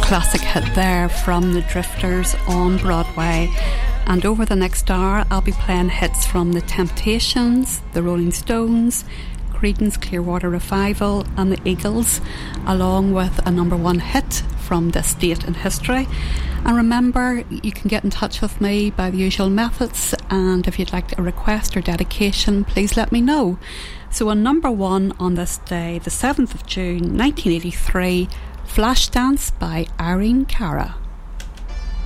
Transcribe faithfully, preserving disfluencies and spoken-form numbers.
classic hit there from the Drifters on Broadway. And over the next hour, I'll be playing hits from the Temptations, the Rolling Stones, Creedence Clearwater Revival and the Eagles, along with a number one hit from this date in history. And remember, you can get in touch with me by the usual methods, and if you'd like a request or dedication, please let me know. So on number one on this day, the seventh of June nineteen eighty-three, Flashdance by Irene Cara.